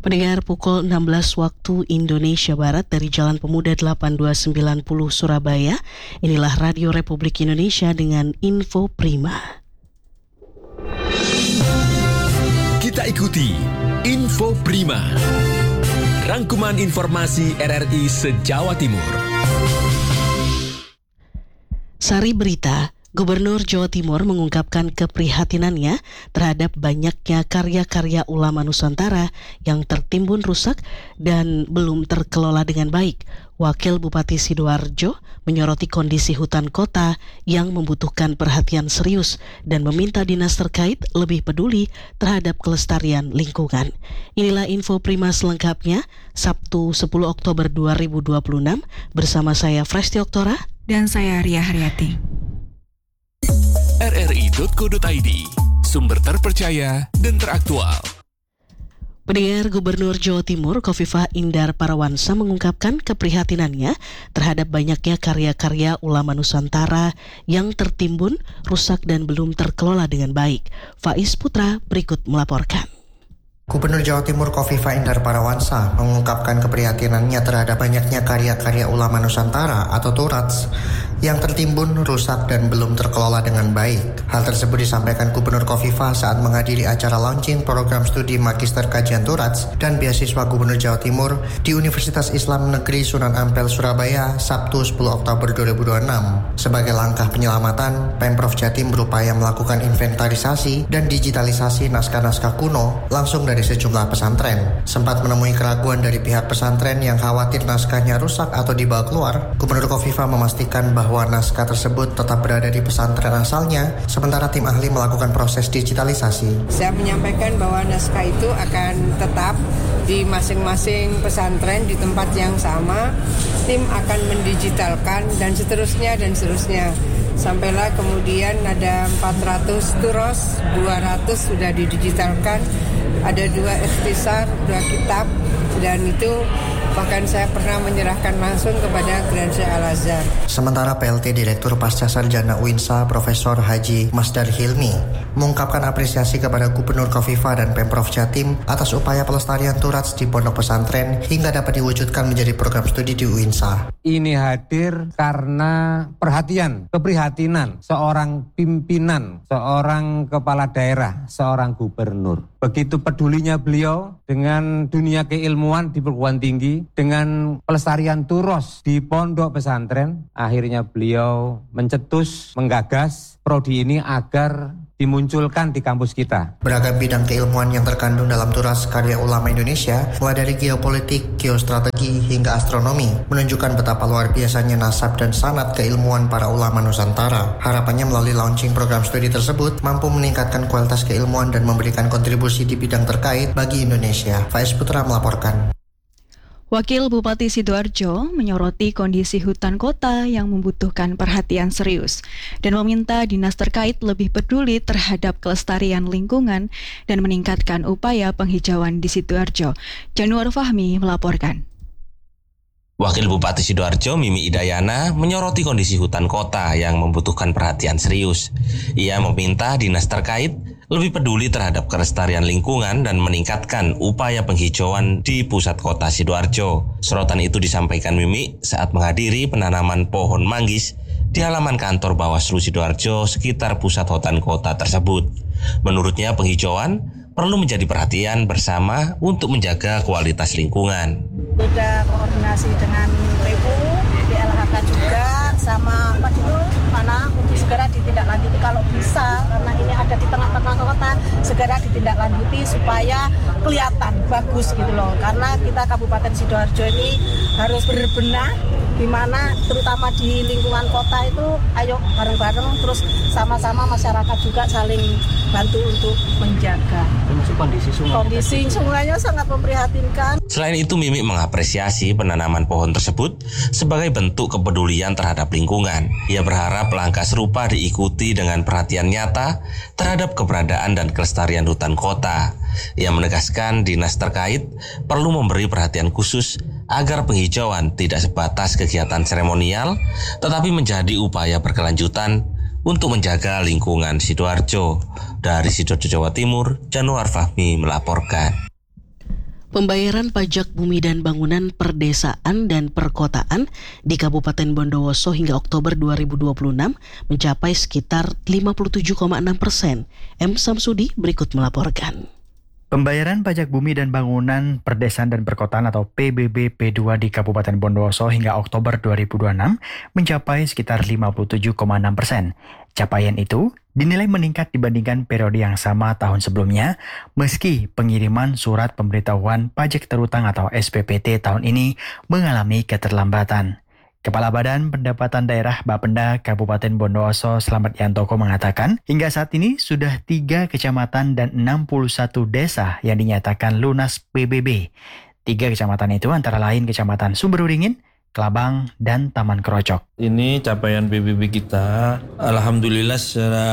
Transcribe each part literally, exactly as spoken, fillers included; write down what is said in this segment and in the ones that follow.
Pendengar, pukul enam belas waktu Indonesia Barat dari Jalan Pemuda delapan dua sembilan nol Surabaya. Inilah Radio Republik Indonesia dengan Info Prima. Kita ikuti Info Prima, rangkuman informasi R R I se-Jawa Timur. Sari berita, Gubernur Jawa Timur mengungkapkan keprihatinannya terhadap banyaknya karya-karya ulama Nusantara yang tertimbun rusak dan belum terkelola dengan baik. Wakil Bupati Sidoarjo menyoroti kondisi hutan kota yang membutuhkan perhatian serius dan meminta dinas terkait lebih peduli terhadap kelestarian lingkungan. Inilah info Prima selengkapnya, Sabtu sepuluh Oktober dua ribu dua puluh enam, bersama saya Fresti Oktora dan saya Ria Haryati. R R I titik co titik I D, sumber terpercaya dan teraktual. Pendengar, Gubernur Jawa Timur Khofifah Indar Parawansa mengungkapkan keprihatinannya terhadap banyaknya karya-karya ulama Nusantara yang tertimbun, rusak dan belum terkelola dengan baik. Faiz Putra berikut melaporkan. Gubernur Jawa Timur Khofifah Indar Parawansa mengungkapkan keprihatinannya terhadap banyaknya karya-karya ulama Nusantara atau Turats yang tertimbun, rusak, dan belum terkelola dengan baik. Hal tersebut disampaikan Gubernur Khofifah saat menghadiri acara launching program studi Magister Kajian Turats dan Beasiswa Gubernur Jawa Timur di Universitas Islam Negeri Sunan Ampel, Surabaya, Sabtu sepuluh Oktober dua ribu dua puluh enam. Sebagai langkah penyelamatan, Pemprov Jatim berupaya melakukan inventarisasi dan digitalisasi naskah-naskah kuno langsung dari sejumlah pesantren. Sempat menemui keraguan dari pihak pesantren yang khawatir naskahnya rusak atau dibawa keluar, Gubernur Khofifah memastikan bahwa bahwa naskah tersebut tetap berada di pesantren asalnya, sementara tim ahli melakukan proses digitalisasi. Saya menyampaikan bahwa naskah itu akan tetap di masing-masing pesantren di tempat yang sama. Tim akan mendigitalkan dan seterusnya dan seterusnya. Sampailah kemudian ada empat ratus turos, dua ratus sudah didigitalkan, ada dua ikhtisar, dua kitab, dan itu bahkan saya pernah menyerahkan langsung kepada Grand Syekh Al-Azhar. Sementara P L T Direktur Pasca Sarjana U I N S A Profesor Haji Masdar Hilmi mengungkapkan apresiasi kepada Gubernur Khofifah dan Pemprov Jatim atas upaya pelestarian Turats di pondok pesantren hingga dapat diwujudkan menjadi program studi di U I N S A. Ini hadir karena perhatian, keprihatinan seorang pimpinan, seorang kepala daerah, seorang gubernur. Begitu pedulinya beliau dengan dunia keilmuan di perguruan tinggi, dengan pelestarian turos di pondok pesantren, akhirnya beliau mencetus, menggagas prodi ini agar dimunculkan di kampus kita. Beragam bidang keilmuan yang terkandung dalam turas karya ulama Indonesia, mulai dari geopolitik, geostrategi, hingga astronomi, menunjukkan betapa luar biasanya nasab dan sanad keilmuan para ulama Nusantara. Harapannya melalui launching program studi tersebut mampu meningkatkan kualitas keilmuan dan memberikan kontribusi di bidang terkait bagi Indonesia. Faiz Putra melaporkan. Wakil Bupati Sidoarjo menyoroti kondisi hutan kota yang membutuhkan perhatian serius dan meminta dinas terkait lebih peduli terhadap kelestarian lingkungan dan meningkatkan upaya penghijauan di Sidoarjo. Januar Fahmi melaporkan. Wakil Bupati Sidoarjo Mimi Idayana menyoroti kondisi hutan kota yang membutuhkan perhatian serius. Ia meminta dinas terkait lebih peduli terhadap kelestarian lingkungan dan meningkatkan upaya penghijauan di pusat kota Sidoarjo. Sorotan itu disampaikan Mimi saat menghadiri penanaman pohon manggis di halaman kantor Bawaslu Sidoarjo sekitar pusat hutan kota tersebut. Menurutnya penghijauan perlu menjadi perhatian bersama untuk menjaga kualitas lingkungan. Sudah koordinasi dengan P U, D L H K juga, sama Pak Dino, mana untuk segera ditindaklanjuti kalau bisa, karena ini ada di tengah-tengah kota, segera ditindaklanjuti supaya kelihatan bagus gitu loh. Karena kita Kabupaten Sidoarjo ini harus berbenah, di mana terutama di lingkungan kota itu, ayo bareng-bareng terus sama-sama masyarakat juga saling bantu untuk menjaga. Kondisi sungai. Kondisi sungainya sangat memprihatinkan. Selain itu, Mimi mengapresiasi penanaman pohon tersebut sebagai bentuk kepedulian terhadap lingkungan. Ia berharap langkah serupa diikuti dengan perhatian nyata terhadap keberadaan dan kelestarian hutan kota. Ia menegaskan dinas terkait perlu memberi perhatian khusus agar penghijauan tidak sebatas kegiatan seremonial, tetapi menjadi upaya berkelanjutan untuk menjaga lingkungan Sidoarjo. Dari Sidoarjo, Jawa Timur, Januar Fahmi melaporkan. Pembayaran pajak bumi dan bangunan perdesaan dan perkotaan di Kabupaten Bondowoso hingga Oktober dua ribu dua puluh enam mencapai sekitar lima puluh tujuh koma enam persen. M. Samsudi berikut melaporkan. Pembayaran pajak bumi dan bangunan perdesaan dan perkotaan atau P B B P dua di Kabupaten Bondowoso hingga Oktober dua ribu dua puluh enam mencapai sekitar lima puluh tujuh koma enam persen. Capaian itu dinilai meningkat dibandingkan periode yang sama tahun sebelumnya, meski pengiriman surat pemberitahuan pajak terutang atau S P P T tahun ini mengalami keterlambatan. Kepala Badan Pendapatan Daerah Bapenda Kabupaten Bondowoso Slamet Yantoko mengatakan, hingga saat ini sudah tiga kecamatan dan enam puluh satu desa yang dinyatakan lunas P B B. Tiga kecamatan itu antara lain Kecamatan Sumberuringin, Kelabang, dan Taman Kerocok. Ini capaian P B B kita, alhamdulillah secara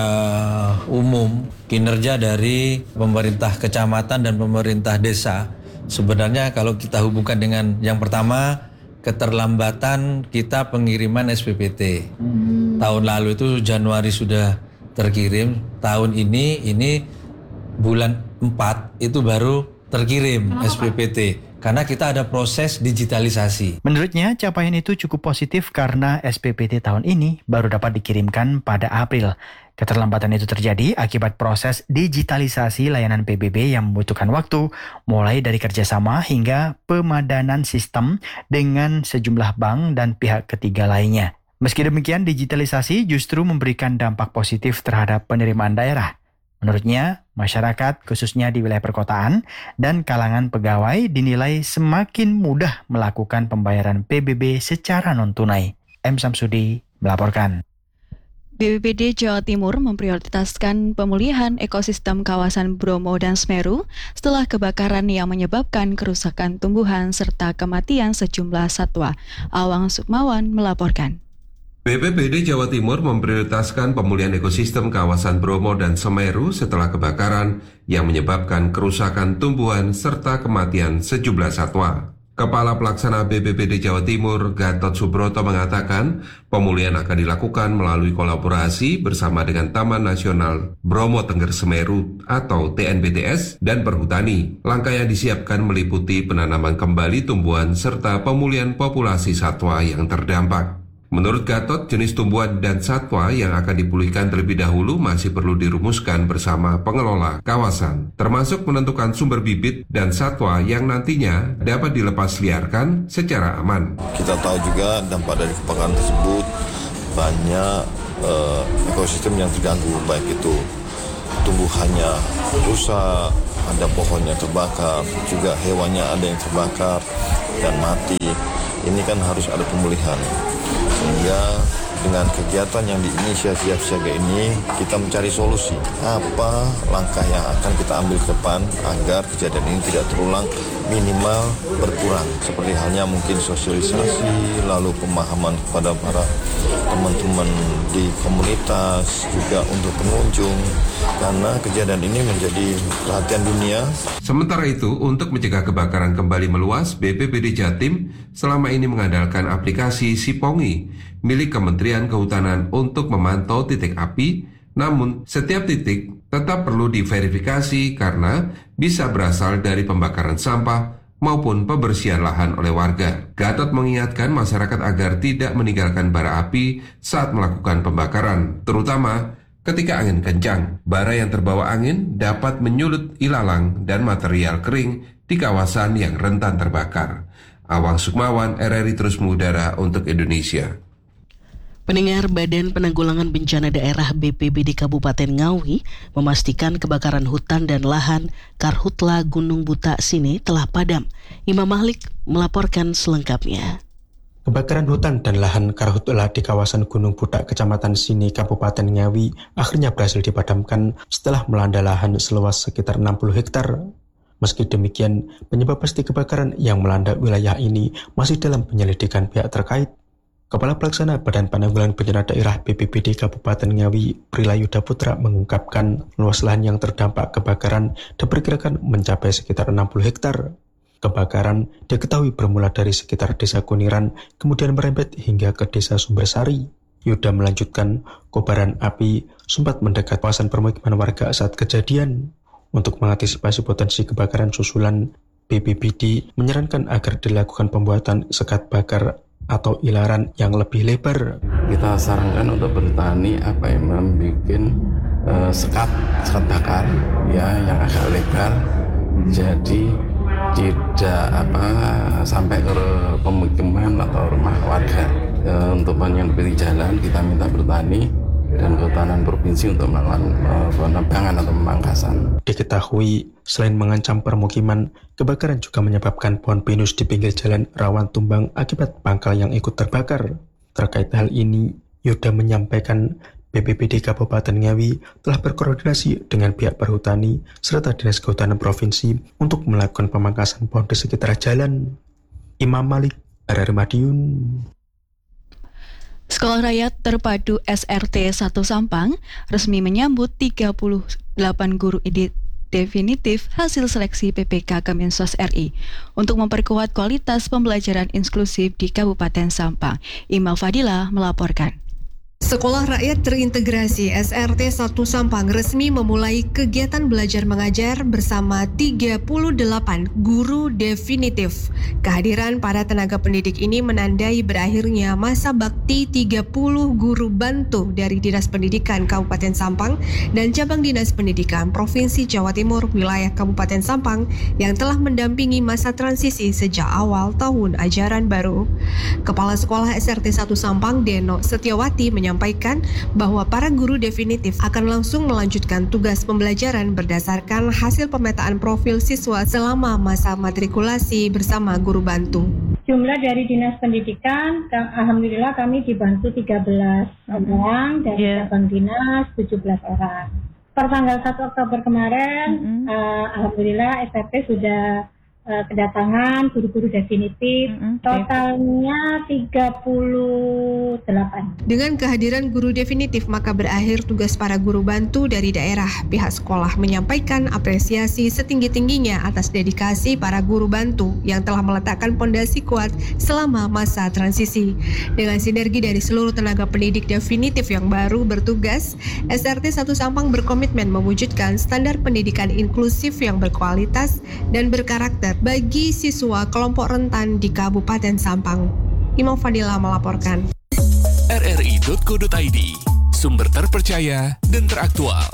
umum kinerja dari pemerintah kecamatan dan pemerintah desa. Sebenarnya kalau kita hubungkan dengan yang pertama, keterlambatan kita pengiriman S P P T. Hmm. Tahun lalu itu Januari sudah terkirim, tahun ini ini bulan empat itu baru terkirim. Kenapa, S P P T. Karena kita ada proses digitalisasi. Menurutnya, capaian itu cukup positif karena S P P T tahun ini baru dapat dikirimkan pada April. Keterlambatan itu terjadi akibat proses digitalisasi layanan P B B yang membutuhkan waktu, mulai dari kerjasama hingga pemadanan sistem dengan sejumlah bank dan pihak ketiga lainnya. Meski demikian, digitalisasi justru memberikan dampak positif terhadap penerimaan daerah. Menurutnya, masyarakat khususnya di wilayah perkotaan dan kalangan pegawai dinilai semakin mudah melakukan pembayaran P B B secara non-tunai. M. Samsudi melaporkan. B P B D Jawa Timur memprioritaskan pemulihan ekosistem kawasan Bromo dan Semeru setelah kebakaran yang menyebabkan kerusakan tumbuhan serta kematian sejumlah satwa. Awang Sukmawan melaporkan. B P B D Jawa Timur memprioritaskan pemulihan ekosistem kawasan Bromo dan Semeru setelah kebakaran yang menyebabkan kerusakan tumbuhan serta kematian sejumlah satwa. Kepala Pelaksana B P B D Jawa Timur, Gatot Subroto mengatakan, pemulihan akan dilakukan melalui kolaborasi bersama dengan Taman Nasional Bromo Tengger Semeru atau T N B T S dan Perhutani. Langkah yang disiapkan meliputi penanaman kembali tumbuhan serta pemulihan populasi satwa yang terdampak. Menurut Gatot, jenis tumbuhan dan satwa yang akan dipulihkan terlebih dahulu masih perlu dirumuskan bersama pengelola kawasan, termasuk menentukan sumber bibit dan satwa yang nantinya dapat dilepas liarkan secara aman. Kita tahu juga dampak dari kebakaran tersebut banyak eh, ekosistem yang terganggu, baik itu tumbuhannya rusak, ada pohonnya terbakar, juga hewannya ada yang terbakar dan mati. Ini kan harus ada pemulihan. Sehingga dengan kegiatan yang diinisiasi siaga ini, kita mencari solusi. Apa langkah yang akan kita ambil ke depan agar kejadian ini tidak terulang, minimal berkurang. Seperti halnya mungkin sosialisasi, lalu pemahaman kepada para teman-teman di komunitas, juga untuk pengunjung. Karena kejadian ini menjadi perhatian dunia. Sementara itu, untuk mencegah kebakaran kembali meluas, B P B D Jatim selama ini mengandalkan aplikasi Sipongi milik Kementerian Kehutanan untuk memantau titik api, namun setiap titik tetap perlu diverifikasi karena bisa berasal dari pembakaran sampah maupun pembersihan lahan oleh warga. Gatot mengingatkan masyarakat agar tidak meninggalkan bara api saat melakukan pembakaran, terutama ketika angin kencang. Bara yang terbawa angin dapat menyulut ilalang dan material kering di kawasan yang rentan terbakar. Awang Sukmawan, R R I terus mengudara untuk Indonesia. Pendengar, Badan Penanggulangan Bencana Daerah B P B D Kabupaten Ngawi memastikan kebakaran hutan dan lahan Karhutla Gunung Buta Sini telah padam. Imam Mahlik melaporkan selengkapnya. Kebakaran hutan dan lahan Karhutla di kawasan Gunung Buta, Kecamatan Sini, Kabupaten Ngawi akhirnya berhasil dipadamkan setelah melanda lahan seluas sekitar enam puluh hektar. Meski demikian, penyebab pasti kebakaran yang melanda wilayah ini masih dalam penyelidikan pihak terkait. Kepala Pelaksana Badan Penanggulangan Bencana Daerah B P B D Kabupaten Ngawi, Prilayuda Putra mengungkapkan luas lahan yang terdampak kebakaran diperkirakan mencapai sekitar enam puluh hektar. Kebakaran diketahui bermula dari sekitar Desa Kuniran, kemudian merembet hingga ke Desa Sumbersari. Yuda melanjutkan, kobaran api sempat mendekat kawasan permukiman warga saat kejadian. Untuk mengantisipasi potensi kebakaran susulan, B B P B D menyarankan agar dilakukan pembuatan sekat bakar atau ilaran yang lebih lebar. Kita sarankan untuk bertani apa yang membuat uh, sekat sekat bakar ya yang agak lebar, jadi tidak apa sampai ke pemukiman atau rumah warga. Uh, untuk menyempit jalan kita minta bertani dan Kehutanan Provinsi untuk melakukan uh, penebangan atau pemangkasan. Diketahui selain mengancam permukiman, kebakaran juga menyebabkan pohon pinus di pinggir jalan rawan tumbang akibat pangkal yang ikut terbakar. Terkait hal ini, Yuda menyampaikan B P B D Kabupaten Ngawi telah berkoordinasi dengan pihak perhutani serta Dinas Kehutanan Provinsi untuk melakukan pemangkasan pohon di sekitar jalan. Imam Malik, R R I Madiun. Sekolah Rakyat Terpadu S R T satu Sampang resmi menyambut tiga puluh delapan guru edit definitif hasil seleksi P P K Kemensos R I untuk memperkuat kualitas pembelajaran inklusif di Kabupaten Sampang. Imal Fadila melaporkan. Sekolah Rakyat Terintegrasi S R T satu Sampang resmi memulai kegiatan belajar mengajar bersama tiga puluh delapan guru definitif. Kehadiran para tenaga pendidik ini menandai berakhirnya masa bakti tiga puluh guru bantu dari Dinas Pendidikan Kabupaten Sampang dan Cabang Dinas Pendidikan Provinsi Jawa Timur wilayah Kabupaten Sampang yang telah mendampingi masa transisi sejak awal tahun ajaran baru. Kepala Sekolah S R T satu Sampang, Deno Setiawati, menyampaikan menyampaikan bahwa para guru definitif akan langsung melanjutkan tugas pembelajaran berdasarkan hasil pemetaan profil siswa selama masa matrikulasi bersama guru bantu. Jumlah dari Dinas Pendidikan, alhamdulillah kami dibantu tiga belas orang, dari yeah. Cabang Dinas tujuh belas orang. Per tanggal satu Oktober kemarin, mm-hmm. uh, alhamdulillah S R T sudah uh, kedatangan guru-guru definitif, mm-hmm. totalnya tiga puluh delapan. Dengan kehadiran guru definitif, maka berakhir tugas para guru bantu dari daerah. Pihak sekolah menyampaikan apresiasi setinggi-tingginya atas dedikasi para guru bantu yang telah meletakkan pondasi kuat selama masa transisi. Dengan sinergi dari seluruh tenaga pendidik definitif yang baru bertugas, S R T satu Sampang berkomitmen mewujudkan standar pendidikan inklusif yang berkualitas dan berkarakter bagi siswa kelompok rentan di Kabupaten Sampang. Imam Fadila melaporkan. R R I titik co titik I D, sumber terpercaya dan teraktual.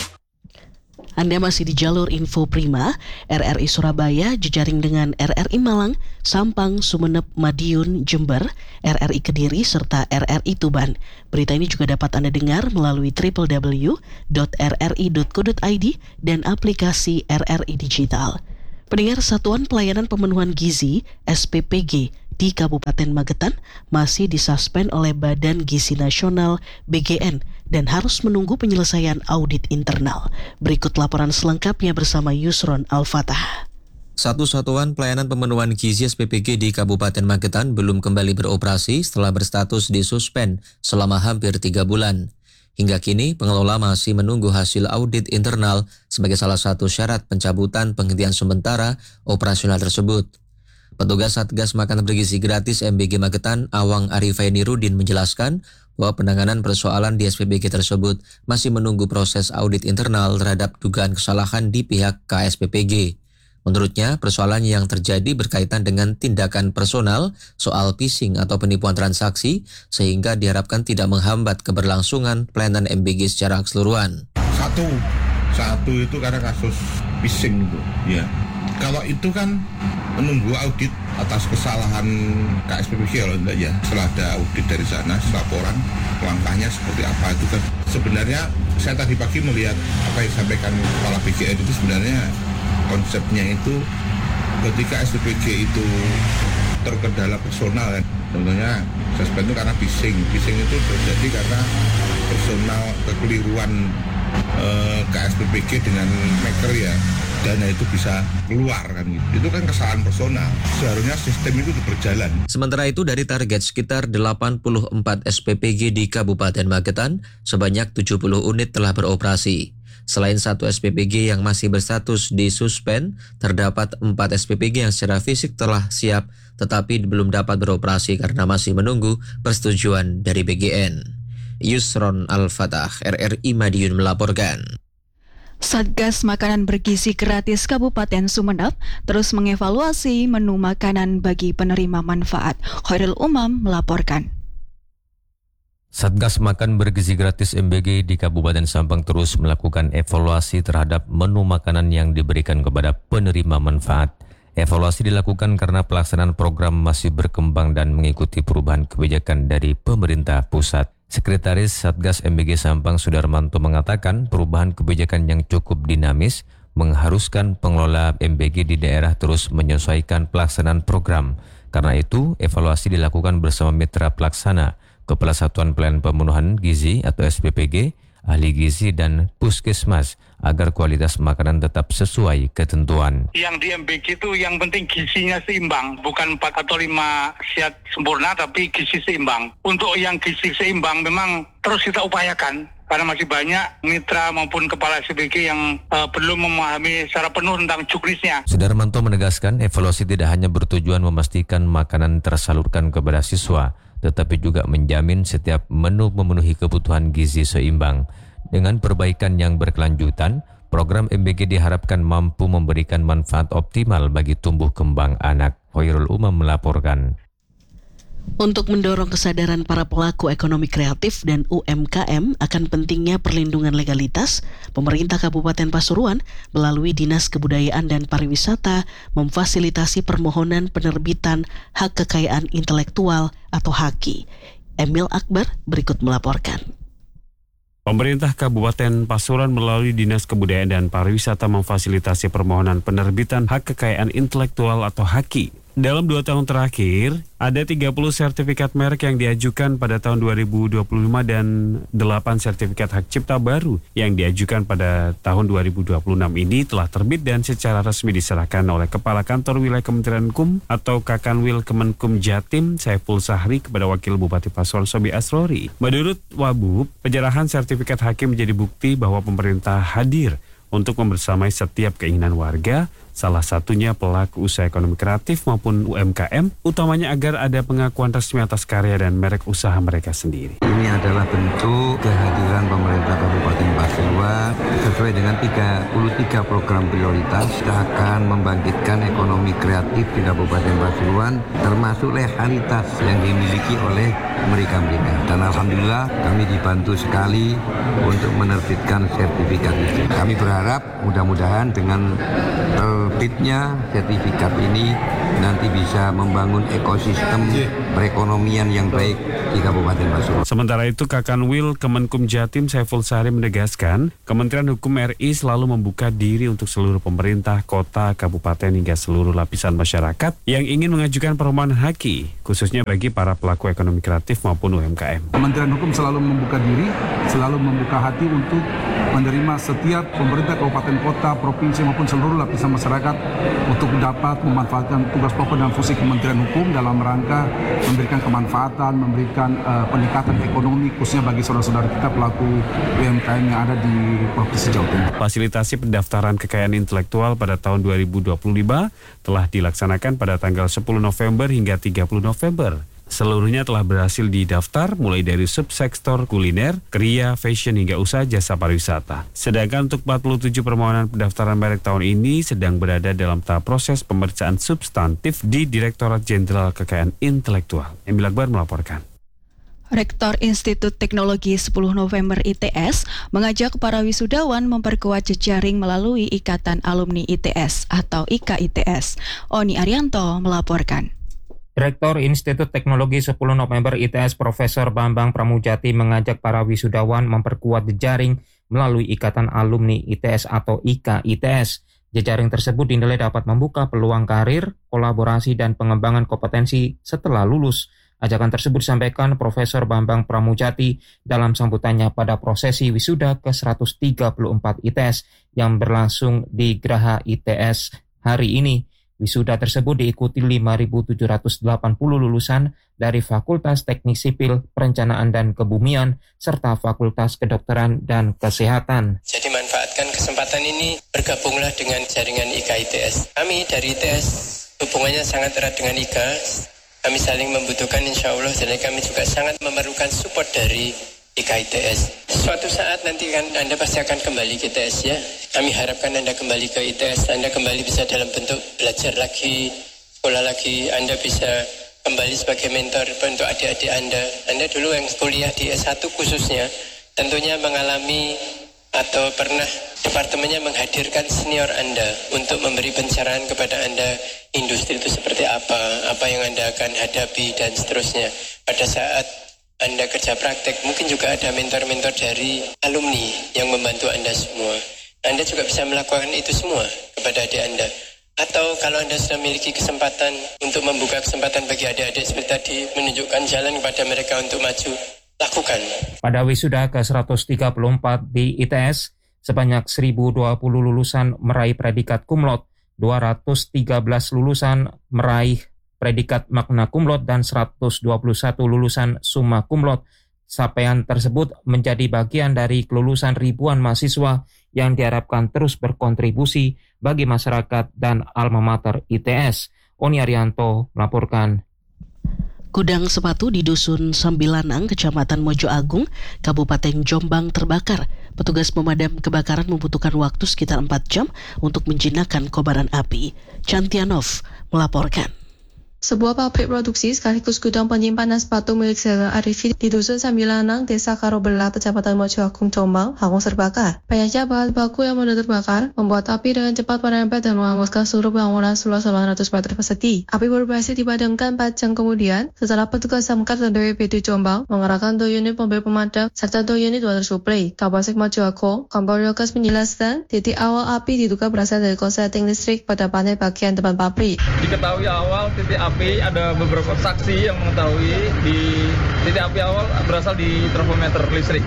Anda masih di jalur Info Prima, R R I Surabaya jejaring dengan R R I Malang, Sampang, Sumeneb, Madiun, Jember, R R I Kediri, serta R R I Tuban. Berita ini juga dapat Anda dengar melalui w w w titik r r i titik co titik i d dan aplikasi R R I Digital. Pendengar, Satuan Pelayanan Pemenuhan Gizi S P P G di Kabupaten Magetan masih disuspend oleh Badan Gizi Nasional B G N dan harus menunggu penyelesaian audit internal. Berikut laporan selengkapnya bersama Yusron Al-Fatah. Satu Satuan Pelayanan Pemenuhan Gizi S P P G di Kabupaten Magetan belum kembali beroperasi setelah berstatus disuspend selama hampir tiga bulan. Hingga kini, pengelola masih menunggu hasil audit internal sebagai salah satu syarat pencabutan penghentian sementara operasional tersebut. Petugas Satgas Makanan Bergizi Gratis M B G Magetan, Awang Arifaini Rudin, menjelaskan bahwa penanganan persoalan di S P P G tersebut masih menunggu proses audit internal terhadap dugaan kesalahan di pihak K S P P G. Menurutnya, persoalan yang terjadi berkaitan dengan tindakan personal soal phishing atau penipuan transaksi, sehingga diharapkan tidak menghambat keberlangsungan pelayanan M B G secara keseluruhan. Satu, satu itu karena kasus phishing itu, ya. Kalau itu kan menunggu audit atas kesalahan K S P P G kalau enggak ya. Setelah ada audit dari sana, laporan langkahnya seperti apa itu kan. Sebenarnya saya tadi pagi melihat apa yang disampaikan Kepala B G N itu sebenarnya konsepnya itu ketika S P P G itu terkendala personal kan. Tentunya suspend itu karena phishing. Phishing itu terjadi karena personal kekeliruan eh, K S P P G dengan maker ya. Dana itu bisa keluar kan gitu. Itu kan kesalahan personal. Seharusnya sistem itu berjalan. Sementara itu dari target sekitar delapan puluh empat S P P G di Kabupaten Magetan, sebanyak tujuh puluh unit telah beroperasi. Selain satu S P P G yang masih berstatus disuspend, terdapat empat S P P G yang secara fisik telah siap tetapi belum dapat beroperasi karena masih menunggu persetujuan dari B G N. Yusron Al-Fatah, R R I Madiun melaporkan. Satgas Makanan Bergizi Gratis Kabupaten Sumeneb terus mengevaluasi menu makanan bagi penerima manfaat. Khairul Umam melaporkan. Satgas Makan Bergizi Gratis M B G di Kabupaten Sampang terus melakukan evaluasi terhadap menu makanan yang diberikan kepada penerima manfaat. Evaluasi dilakukan karena pelaksanaan program masih berkembang dan mengikuti perubahan kebijakan dari pemerintah pusat. Sekretaris Satgas M B G Sampang Sudarmanto mengatakan perubahan kebijakan yang cukup dinamis mengharuskan pengelola M B G di daerah terus menyesuaikan pelaksanaan program. Karena itu, evaluasi dilakukan bersama mitra pelaksana, Kepala Satuan Pelayanan Pemenuhan Gizi atau S P P G, ahli gizi dan puskesmas agar kualitas makanan tetap sesuai ketentuan. Yang di M B G itu yang penting gizinya seimbang, bukan empat atau lima sehat sempurna tapi gizi seimbang. Untuk yang gizi seimbang memang terus kita upayakan karena masih banyak mitra maupun kepala S P P G yang uh, belum memahami secara penuh tentang juknisnya. Sudarmanto menegaskan evaluasi tidak hanya bertujuan memastikan makanan tersalurkan kepada siswa, tetapi juga menjamin setiap menu memenuhi kebutuhan gizi seimbang. Dengan perbaikan yang berkelanjutan, program M B G diharapkan mampu memberikan manfaat optimal bagi tumbuh kembang anak. Khairul Umam melaporkan. Untuk mendorong kesadaran para pelaku ekonomi kreatif dan U M K M akan pentingnya perlindungan legalitas, pemerintah Kabupaten Pasuruan melalui Dinas Kebudayaan dan Pariwisata memfasilitasi permohonan penerbitan hak kekayaan intelektual atau H A K I. Emil Akbar berikut melaporkan. Pemerintah Kabupaten Pasuruan melalui Dinas Kebudayaan dan Pariwisata memfasilitasi permohonan penerbitan hak kekayaan intelektual atau H A K I. Dalam dua tahun terakhir, ada tiga puluh sertifikat merek yang diajukan pada tahun dua ribu dua puluh lima dan delapan sertifikat hak cipta baru yang diajukan pada tahun dua ribu dua puluh enam ini telah terbit dan secara resmi diserahkan oleh Kepala Kantor Wilayah Kementerian Hukum atau Kakanwil Kemenkum Jatim Saiful Sahri kepada Wakil Bupati Pasuruan Sobi Asrori. Menurut Wabub, penyerahan sertifikat H A K I menjadi bukti bahwa pemerintah hadir untuk membersamai setiap keinginan warga, salah satunya pelaku usaha ekonomi kreatif maupun U M K M, utamanya agar ada pengakuan resmi atas karya dan merek usaha mereka sendiri. Ini adalah bentuk kehadiran pemerintah Kabupaten Pasuruan sesuai dengan tiga puluh tiga program prioritas. Kita akan membangkitkan ekonomi kreatif di Kabupaten Pasuruan, termasuk legalitas yang dimiliki oleh mereka-mereka. Dan alhamdulillah kami dibantu sekali untuk menerbitkan sertifikat itu. Kami berharap mudah-mudahan dengan terbitnya sertifikat ini nanti bisa membangun ekosistem perekonomian yang baik di Kabupaten Pasuruan. Sementara itu, Kakanwil Kemenkum Jatim Saiful Sahri menegaskan, Kementerian Hukum R I selalu membuka diri untuk seluruh pemerintah, kota, kabupaten hingga seluruh lapisan masyarakat yang ingin mengajukan permohonan H A K I, khususnya bagi para pelaku ekonomi kreatif maupun U M K M. Kementerian Hukum selalu membuka diri, selalu membuka hati untuk menerima setiap pemerintah kabupaten, kota, provinsi maupun seluruh lapisan masyarakat untuk dapat memanfaatkan tugas pokok dan fungsi Kementerian Hukum dalam rangka memberikan kemanfaatan, memberikan uh, peningkatan ekonomi khususnya bagi saudara-saudara kita pelaku U M K M yang ada di Provinsi Jawa Timur. Fasilitasi pendaftaran kekayaan intelektual pada tahun dua ribu dua puluh lima telah dilaksanakan pada tanggal sepuluh November hingga tiga puluh November. Seluruhnya telah berhasil didaftar mulai dari subsektor kuliner, kriya, fashion hingga usaha jasa pariwisata. Sedangkan untuk empat puluh tujuh permohonan pendaftaran merek tahun ini sedang berada dalam tahap proses pemeriksaan substantif di Direktorat Jenderal Kekayaan Intelektual. Emil Akbar melaporkan. Rektor Institut Teknologi sepuluh November I T S mengajak para wisudawan memperkuat jejaring melalui Ikatan Alumni I T S atau I K I T S. Oni Arianto melaporkan. Direktur Institut Teknologi sepuluh November I T S Profesor Bambang Pramujati mengajak para wisudawan memperkuat jejaring melalui Ikatan Alumni I T S atau I K I T S. Jejaring tersebut dinilai dapat membuka peluang karir, kolaborasi, dan pengembangan kompetensi setelah lulus. Ajakan tersebut disampaikan Profesor Bambang Pramujati dalam sambutannya pada prosesi wisuda ke seratus tiga puluh empat I T S yang berlangsung di Graha I T S hari ini. Wisuda tersebut diikuti lima ribu tujuh ratus delapan puluh lulusan dari Fakultas Teknik Sipil, Perencanaan dan Kebumian, serta Fakultas Kedokteran dan Kesehatan. Jadi manfaatkan kesempatan ini, bergabunglah dengan jaringan I K I T S. Kami dari I T S hubungannya sangat erat dengan I K A. Kami saling membutuhkan insya Allah, jadi kami juga sangat memerlukan support dari I I K I T S. Suatu saat nanti kan Anda pasti akan kembali ke I T S ya. Kami harapkan Anda kembali ke I T S. Anda kembali bisa dalam bentuk belajar lagi, sekolah lagi. Anda bisa kembali sebagai mentor untuk adik-adik Anda. Anda dulu yang kuliah di S satu khususnya tentunya mengalami atau pernah departemennya menghadirkan senior Anda untuk memberi pencerahan kepada Anda industri itu seperti apa, apa yang Anda akan hadapi dan seterusnya. Pada saat Anda kerja praktek, mungkin juga ada mentor-mentor dari alumni yang membantu Anda semua. Anda juga bisa melakukan itu semua kepada adik Anda. Atau kalau Anda sudah memiliki kesempatan untuk membuka kesempatan bagi adik-adik seperti tadi, menunjukkan jalan kepada mereka untuk maju, lakukan. Pada wisuda ke seratus tiga puluh empat di I T S, sebanyak seribu dua puluh lulusan meraih predikat cum laude, dua ratus tiga belas lulusan meraih predikat magna cum laude, dan seratus dua puluh satu lulusan summa cum laude. Capaian tersebut menjadi bagian dari kelulusan ribuan mahasiswa yang diharapkan terus berkontribusi bagi masyarakat dan alma mater I T S. Oni Arianto melaporkan. Gudang sepatu di Dusun Sambilanang, Kecamatan Mojo Agung, Kabupaten Jombang terbakar. Petugas pemadam kebakaran membutuhkan waktu sekitar empat jam untuk menjinakkan kobaran api. Chantianov melaporkan. Sebuah pabrik produksi sekaligus gudang penyimpanan sepatu milik Zainal Arifin di Dusun Sambilanang, Desa Karobelah, Kecamatan Mojo Agung, Jombang, hangus terbakar. Banyaknya bahan baku yang mudah terbakar membuat api dengan cepat merembet dan menghanguskan seluruh bangunan seluas delapan ratus meter persegi. Api baru berhasil dipadamkan empat jam kemudian setelah petugas damkar dan B P B D Jombang mengerahkan dua unit mobil pemadam serta dua unit water supply. Kapolsek Mojo Agung, Kompol Yogas menjelaskan titik awal api diduga berasal dari korsleting listrik pada panel bagian depan pabrik. Diketahui awal titik api, ada beberapa saksi yang mengetahui di titik api awal berasal di termometer listrik.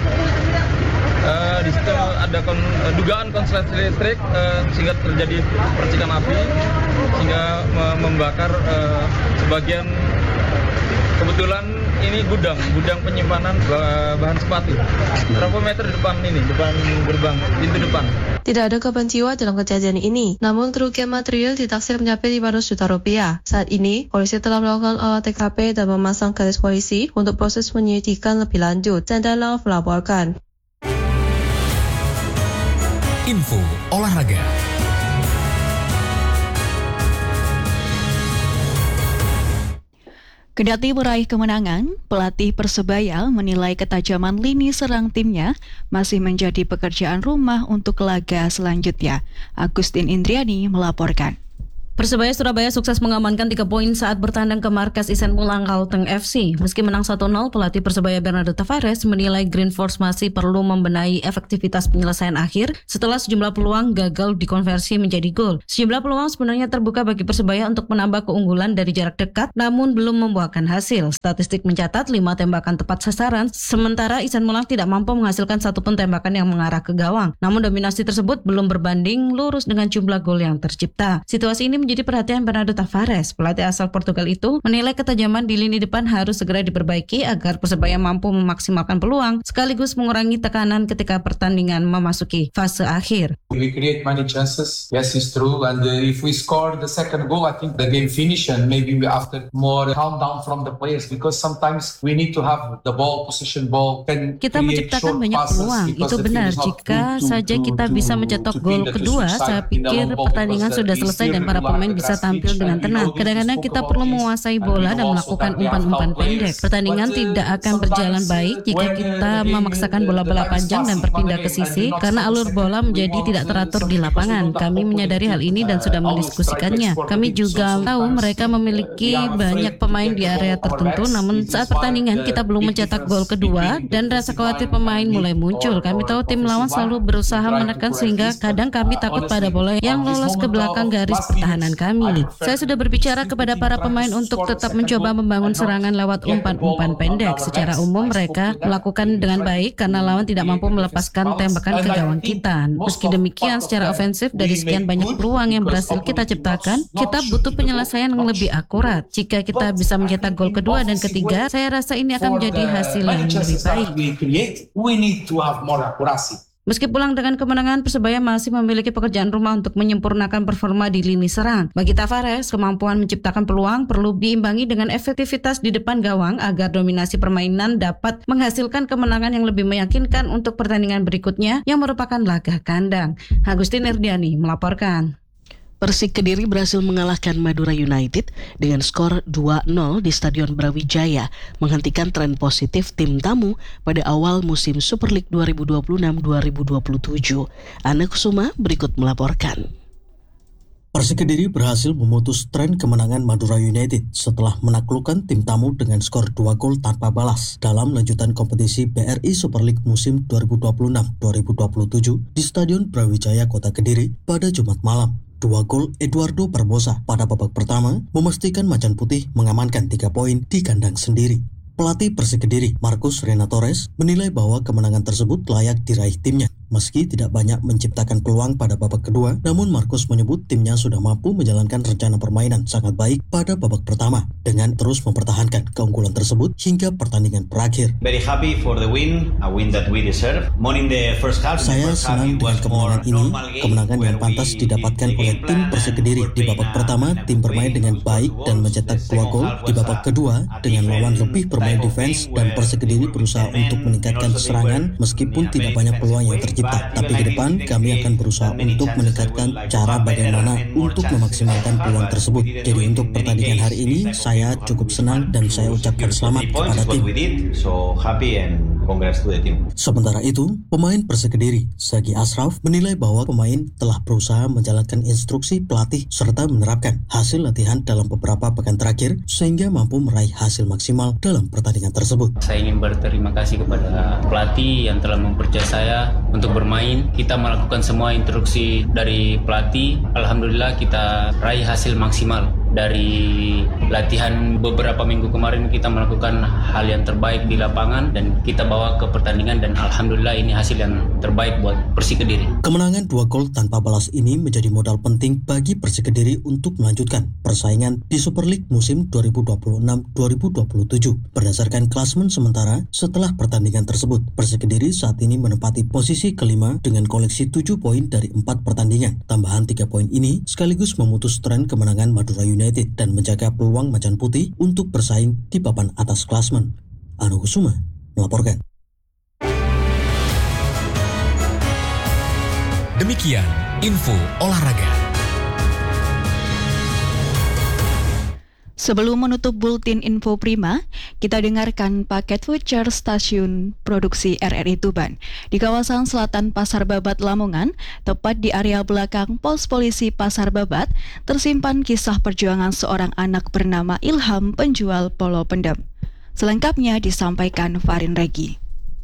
Uh, di situ ada kon, uh, dugaan konsleting listrik uh, sehingga terjadi percikan api sehingga uh, membakar uh, sebagian. Kebetulan ini gudang, gudang penyimpanan bahan sepatu. Termometer di depan ini, depan gerbang, pintu depan. Tidak ada korban jiwa dalam kejadian ini, namun kerugian material ditaksir mencapai lima ratus juta rupiah. Saat ini, polisi telah melakukan olah T K P dan memasang garis polisi untuk proses penyelidikan lebih lanjut. Chantianov melaporkan. Info olahraga. Kendati meraih kemenangan, pelatih Persebaya menilai ketajaman lini serang timnya masih menjadi pekerjaan rumah untuk laga selanjutnya. Agustin Indriani melaporkan. Persebaya Surabaya sukses mengamankan tiga poin saat bertandang ke markas Isen Mulang Kalteng F C. Meski menang satu nol, pelatih Persebaya Bernardo Tavares menilai Green Force masih perlu membenahi efektivitas penyelesaian akhir setelah sejumlah peluang gagal dikonversi menjadi gol. Sejumlah peluang sebenarnya terbuka bagi Persebaya untuk menambah keunggulan dari jarak dekat, namun belum membuahkan hasil. Statistik mencatat lima tembakan tepat sasaran, sementara Isen Mulang tidak mampu menghasilkan satupun tembakan yang mengarah ke gawang. Namun dominasi tersebut belum berbanding lurus dengan jumlah gol yang tercipta. Situasi ini menjadi perhatian Bernardo Tavares. Pelatih asal Portugal itu menilai ketajaman di lini depan harus segera diperbaiki agar Persebaya mampu memaksimalkan peluang sekaligus mengurangi tekanan ketika pertandingan memasuki fase akhir. We create many chances. Yes, it's true. And uh, if we score the second goal, I think the game finish and maybe we after more calm down from the players because sometimes we need to have the ball, possession ball. Can kita menciptakan banyak peluang. Itu benar. Jika to, saja to, kita to, bisa mencetak gol kedua, saya pikir pertandingan sudah selesai dan para pemain bisa tampil dengan tenang. Kadang-kadang kita perlu menguasai bola dan melakukan umpan-umpan pendek. Pertandingan tidak akan berjalan baik jika kita memaksakan bola-bola panjang dan berpindah ke sisi karena alur bola menjadi tidak teratur di lapangan. Kami menyadari hal ini dan sudah mendiskusikannya. Kami juga tahu mereka memiliki banyak pemain di area tertentu, namun saat pertandingan kita belum mencetak gol kedua dan rasa khawatir pemain mulai muncul. Kami tahu tim lawan selalu berusaha menekan sehingga kadang kami takut pada bola yang lolos ke belakang garis pertahanan kami. Saya sudah berbicara kepada para pemain untuk tetap mencoba membangun serangan lewat umpan-umpan pendek. Secara umum mereka melakukan dengan baik karena lawan tidak mampu melepaskan tembakan ke gawang kita. Meski demikian, secara ofensif dari sekian banyak peluang yang berhasil kita ciptakan, kita butuh penyelesaian yang lebih akurat. Jika kita bisa mencetak gol kedua dan ketiga, saya rasa ini akan menjadi hasil yang lebih baik. Meski pulang dengan kemenangan, Persebaya masih memiliki pekerjaan rumah untuk menyempurnakan performa di lini serang. Bagi Tavares, kemampuan menciptakan peluang perlu diimbangi dengan efektivitas di depan gawang agar dominasi permainan dapat menghasilkan kemenangan yang lebih meyakinkan untuk pertandingan berikutnya yang merupakan laga kandang. Agustin Erdiani melaporkan. Persik Kediri berhasil mengalahkan Madura United dengan skor dua nol di Stadion Brawijaya, menghentikan tren positif tim tamu pada awal musim Super League dua ribu dua puluh enam dua ribu dua puluh tujuh. Ana Kusuma berikut melaporkan. Persik Kediri berhasil memutus tren kemenangan Madura United setelah menaklukkan tim tamu dengan skor dua gol tanpa balas dalam lanjutan kompetisi B R I Super League musim dua ribu dua puluh enam dua ribu dua puluh tujuh di Stadion Brawijaya Kota Kediri pada Jumat malam. Dua gol Eduardo Barbosa pada babak pertama memastikan Macan Putih mengamankan tiga poin di kandang sendiri. Pelatih Persik Kediri, Marcus Renatores, menilai bahwa kemenangan tersebut layak diraih timnya. Meski tidak banyak menciptakan peluang pada babak kedua, namun Marcus menyebut timnya sudah mampu menjalankan rencana permainan sangat baik pada babak pertama dengan terus mempertahankan keunggulan tersebut hingga pertandingan berakhir. Very happy for the win, a win that we deserve. More in the first half. Saya senang dengan kemenangan ini, kemenangan yang pantas didapatkan oleh tim Persik Kediri. Di babak pertama, tim bermain dengan baik dan mencetak dua gol. Di babak kedua, dengan lawan lebih bermain defense dan Persik Kediri berusaha untuk meningkatkan serangan meskipun tidak banyak peluang yang tercipta. Tapi ke depan kami akan berusaha untuk meningkatkan cara bagaimana untuk memaksimalkan peluang tersebut. Jadi untuk pertandingan hari ini saya cukup senang dan saya ucapkan selamat kepada tim. Sementara itu, pemain Persik Kediri, Sagi Ashraf, menilai bahwa pemain telah berusaha menjalankan instruksi pelatih serta menerapkan hasil latihan dalam beberapa pekan terakhir sehingga mampu meraih hasil maksimal dalam pertandingan tersebut. Saya ingin berterima kasih kepada pelatih yang telah mempercayai saya untuk bermain. Kita melakukan semua instruksi dari pelatih. Alhamdulillah kita raih hasil maksimal. Dari latihan beberapa minggu kemarin kita melakukan hal yang terbaik di lapangan dan kita bawa ke pertandingan dan alhamdulillah ini hasil yang terbaik buat Persik Kediri. Kemenangan dua gol tanpa balas ini menjadi modal penting bagi Persik Kediri untuk melanjutkan persaingan di Super League musim dua ribu dua puluh enam dua ribu dua puluh tujuh. Berdasarkan klasemen sementara, setelah pertandingan tersebut, Persik Kediri saat ini menempati posisi kelima dengan koleksi tujuh poin dari empat pertandingan. Tambahan tiga poin ini sekaligus memutus tren kemenangan Madura United United dan menjaga peluang Macan Putih untuk bersaing di papan atas klasemen. Anu Kusuma melaporkan. Demikian info olahraga. Sebelum menutup Buletin Info Prima, kita dengarkan paket voucher stasiun produksi R R I Tuban. Di kawasan selatan Pasar Babat Lamongan, tepat di area belakang Pos Polisi Pasar Babat, tersimpan kisah perjuangan seorang anak bernama Ilham penjual polo pendem. Selengkapnya disampaikan Farin Regi.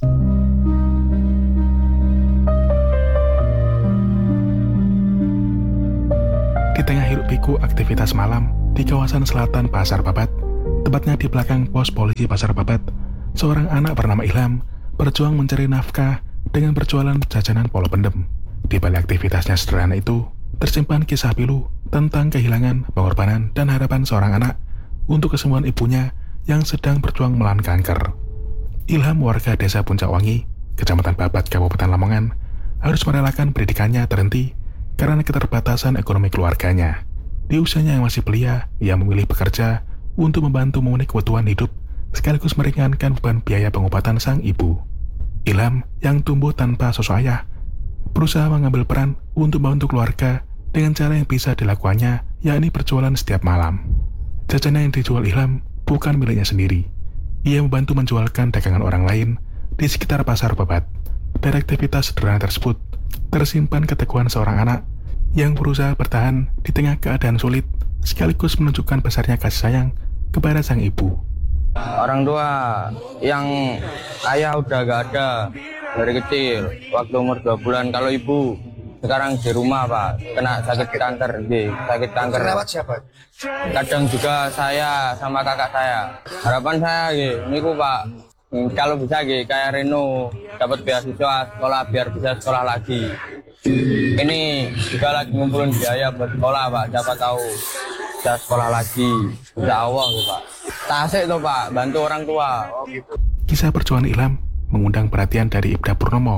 Di tengah hiruk-pikuk aktivitas malam di kawasan selatan Pasar Babat, tepatnya di belakang Pos Polisi Pasar Babat, seorang anak bernama Ilham berjuang mencari nafkah dengan berjualan jajanan polo pendem. Di balik aktivitasnya sederhana itu, tersimpan kisah pilu tentang kehilangan, pengorbanan, dan harapan seorang anak untuk kesembuhan ibunya yang sedang berjuang melawan kanker. Ilham, warga desa Puncak Wangi, Kecamatan Babat, Kabupaten Lamongan, harus merelakan pendidikannya terhenti karena keterbatasan ekonomi keluarganya. Di usianya yang masih belia, ia memilih bekerja untuk membantu memenuhi kebutuhan hidup sekaligus meringankan beban biaya pengobatan sang ibu. Ilham yang tumbuh tanpa sosok ayah berusaha mengambil peran untuk membantu keluarga dengan cara yang bisa dilakukannya, yakni berjualan setiap malam. Jajanan yang dijual Ilham bukan miliknya sendiri. Ia membantu menjualkan dagangan orang lain di sekitar Pasar Babat. Dari aktivitas sederhana tersebut tersimpan keteguhan seorang anak yang berusaha bertahan di tengah keadaan sulit sekaligus menunjukkan besarnya kasih sayang kepada sang ibu. Orang tua yang ayah udah gak ada dari kecil, waktu umur dua bulan. Kalau ibu sekarang di rumah Pak, kena sakit kanker, di sakit kanker. Rawat siapa? Kadang juga saya sama kakak saya. Harapan saya gitu, Pak, kalau bisa gitu, kayak Reno dapat beasiswa sekolah biar bisa sekolah lagi. Ini juga lagi ngumpulin biaya buat sekolah Pak, siapa tahu bisa sekolah lagi, bisa awal gitu Pak. Tasik tuh Pak, bantu orang tua. Kisah perjuangan Ilham mengundang perhatian dari Ibda Purnomo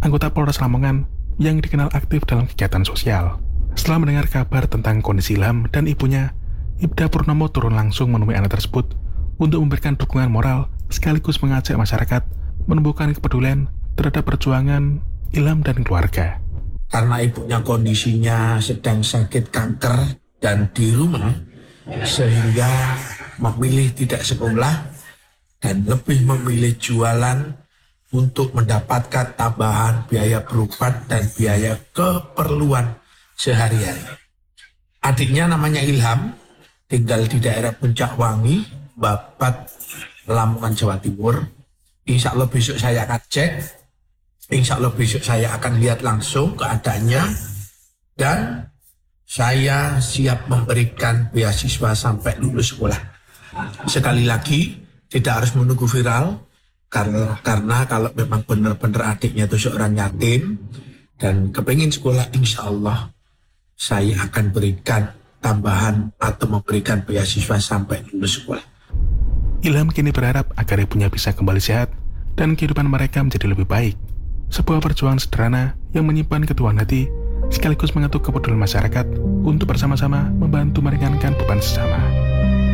anggota Polres Lamongan yang dikenal aktif dalam kegiatan sosial. Setelah mendengar kabar tentang kondisi Ilham dan ibunya, Ibda Purnomo turun langsung menemui anak tersebut untuk memberikan dukungan moral sekaligus mengajak masyarakat menumbuhkan kepedulian terhadap perjuangan Ilham dan keluarga. Karena ibunya kondisinya sedang sakit kanker dan di rumah, sehingga memilih tidak sekolah dan lebih memilih jualan untuk mendapatkan tambahan biaya berobat dan biaya keperluan sehari-hari. Adiknya namanya Ilham, tinggal di daerah Puncak Wangi, Babat, Lamongan, Jawa Timur. Insya Allah besok saya akan cek, insya Allah besok saya akan lihat langsung keadaannya, dan saya siap memberikan beasiswa sampai lulus sekolah. Sekali lagi, tidak harus menunggu viral, karena, karena kalau memang benar-benar adiknya itu seorang yatim dan kepingin sekolah, insya Allah saya akan berikan tambahan atau memberikan beasiswa sampai lulus sekolah. Ilham kini berharap agar ibunya bisa kembali sehat dan kehidupan mereka menjadi lebih baik. Sebuah perjuangan sederhana yang menyimpan ketuaan hati sekaligus mengetuk kepedulian masyarakat untuk bersama-sama membantu meringankan beban sesama.